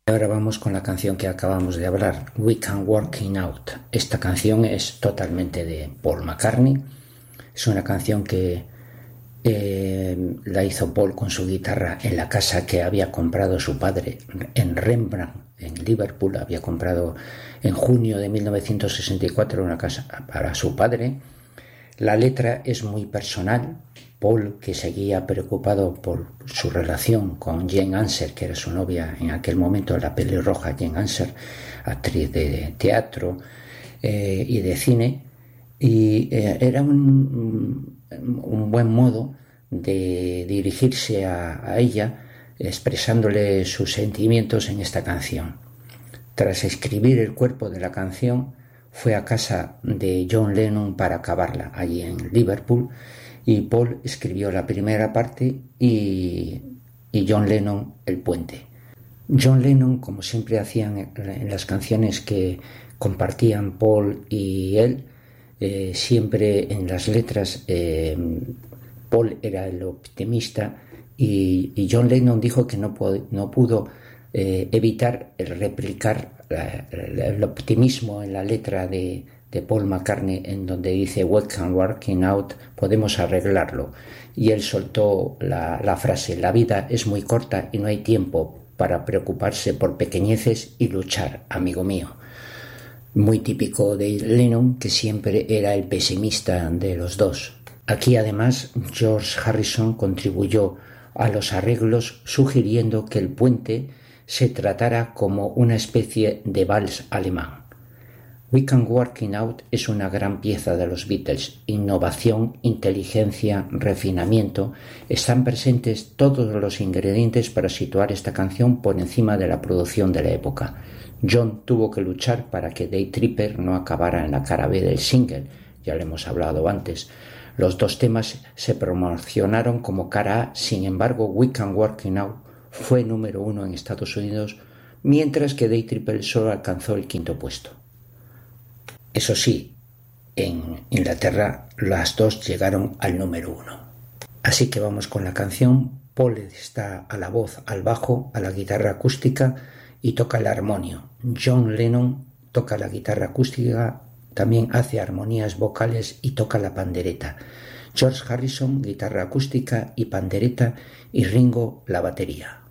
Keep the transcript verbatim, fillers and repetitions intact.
Ahora vamos con la canción que acabamos de hablar, We Can Working Out. Esta canción es totalmente de Paul McCartney. Es una canción que eh, la hizo Paul con su guitarra en la casa que había comprado su padre en Rembrandt, en Liverpool. Había comprado en junio de mil novecientos sesenta y cuatro una casa para su padre. La letra es muy personal. Paul, que seguía preocupado por su relación con Jane Anser, que era su novia en aquel momento, la pelirroja Jane Anser, actriz de teatro eh, y de cine, y eh, era un, un buen modo de dirigirse a, a ella, expresándole sus sentimientos en esta canción. Tras escribir el cuerpo de la canción, fue a casa de John Lennon para acabarla allí en Liverpool, y Paul escribió la primera parte y, y John Lennon el puente. John Lennon, como siempre hacían en las canciones que compartían Paul y él, eh, siempre en las letras eh, Paul era el optimista y, y John Lennon dijo que no, pod- no pudo eh, evitar el replicar la, la, el optimismo en la letra de de Paul McCartney, en donde dice We can working out, podemos arreglarlo, y él soltó la, la frase: la vida es muy corta y no hay tiempo para preocuparse por pequeñeces y luchar, amigo mío. Muy típico de Lennon, que siempre era el pesimista de los dos. Aquí además George Harrison contribuyó a los arreglos, sugiriendo que el puente se tratara como una especie de vals alemán. We Can Working Out es una gran pieza de los Beatles. Innovación, inteligencia, refinamiento. Están presentes todos los ingredientes para situar esta canción por encima de la producción de la época. John tuvo que luchar para que Day Tripper no acabara en la cara B del single. Ya lo hemos hablado antes. Los dos temas se promocionaron como cara A. Sin embargo, We Can Working Out fue número uno en Estados Unidos, mientras que Day Tripper solo alcanzó el quinto puesto. Eso sí, en Inglaterra las dos llegaron al número uno. Así que vamos con la canción. Paul está a la voz, al bajo, a la guitarra acústica y toca el armonio. John Lennon toca la guitarra acústica, también hace armonías vocales y toca la pandereta. George Harrison, guitarra acústica y pandereta, y Ringo, la batería.